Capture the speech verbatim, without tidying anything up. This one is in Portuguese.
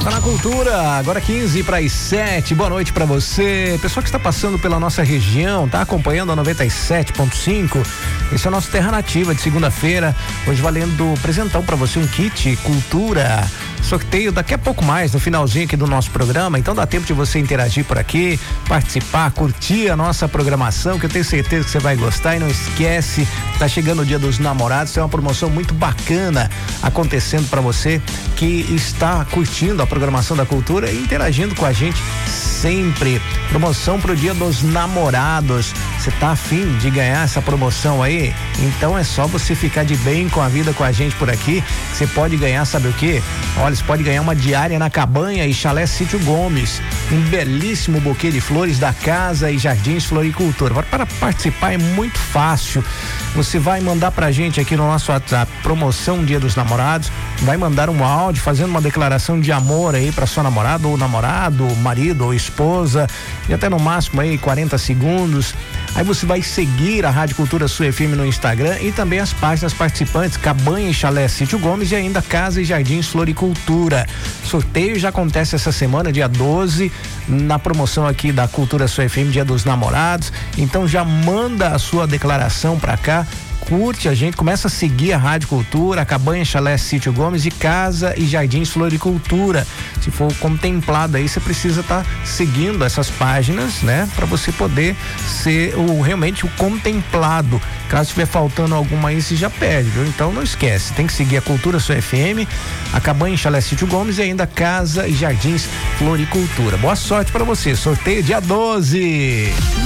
Tá na Cultura, agora quinze para as sete. Boa noite para você, pessoal que está passando pela nossa região, tá acompanhando a noventa e sete ponto cinco. Esse é o nosso Terra Nativa de segunda-feira. Hoje valendo presentão para você um kit Cultura. Sorteio daqui a pouco mais, no finalzinho aqui do nosso programa. Então dá tempo de você interagir por aqui, participar, curtir a nossa programação, que eu tenho certeza que você vai gostar. E não esquece, tá chegando o Dia dos Namorados, tem uma promoção muito bacana acontecendo para você que está curtindo a programação da Cultura e interagindo com a gente sempre. Promoção pro Dia dos Namorados. Você tá afim de ganhar essa promoção aí? Então é só você ficar de bem com a vida com a gente por aqui. Você pode ganhar, sabe o quê? Olha, você pode ganhar uma diária na Cabanha e Chalé Sítio Gomes, um belíssimo buquê de flores da Casa e Jardins Floricultura. Para participar é muito fácil. Você vai mandar pra gente aqui no nosso WhatsApp, promoção Dia dos Namorados, vai mandar um áudio fazendo uma declaração de amor aí pra sua namorada ou namorado, marido ou esposa, e até no máximo aí quarenta segundos. Aí você vai seguir a Rádio Cultura Sul F M no Instagram e também as páginas participantes, Cabanha e Chalé Sítio Gomes e ainda Casa e Jardins Floricultura. Sorteio já acontece essa semana, dia doze, na promoção aqui da Cultura Sul F M, Dia dos Namorados. Então já manda a sua declaração pra cá. Curte a gente, começa a seguir a Rádio Cultura, a Cabanha, Chalé, Sítio Gomes e Casa e Jardins Floricultura. Se for contemplado aí, você precisa estar tá seguindo essas páginas, né? Para você poder ser o realmente o contemplado. Caso estiver faltando alguma aí, você já perde, viu? Então não esquece, tem que seguir a Cultura Sua F M, a Cabanha, Chalé, Sítio Gomes e ainda Casa e Jardins Floricultura. Boa sorte para você, sorteio dia doze.